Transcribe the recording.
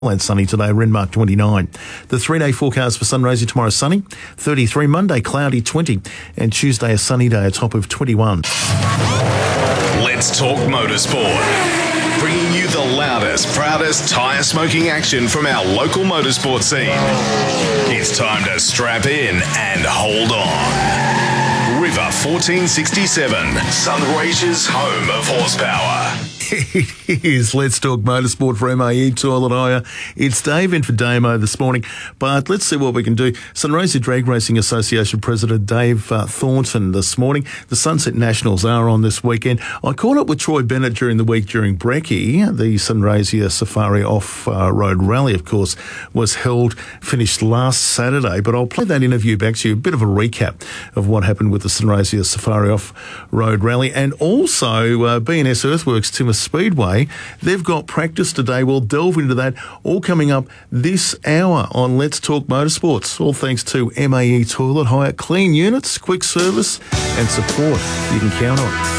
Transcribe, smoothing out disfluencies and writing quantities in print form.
And sunny today, Renmark 29. The 3-day forecast for Sunraysia tomorrow, sunny, 33, Monday cloudy 20, and Tuesday a sunny day, a top of 21. Let's talk motorsport. Bringing you the loudest, proudest tyre smoking action from our local motorsport scene. It's time to strap in and hold on. River 1467, Sunraysia's home of horsepower. It is Let's Talk Motorsport for MAE Toilet Hire. It's Dave in for Damo this morning, but let's see what we can do. Sunraysia Drag Racing Association President Dave Thornton this morning. The Sunset Nationals are on this weekend. I caught up with Troy Bennett during the week during Brekkie. The Sunraysia Safari Off-Road Rally, of course, was finished last Saturday, but I'll play that interview back to you, a bit of a recap of what happened with the Sunraysia Safari Off-Road Rally, and also B&S Earthworks Timber Speedway. They've got practice today. We'll delve into that, all coming up this hour on Let's Talk Motorsports. All thanks to MAE Toilet Hire. Clean units, quick service and support you can count on.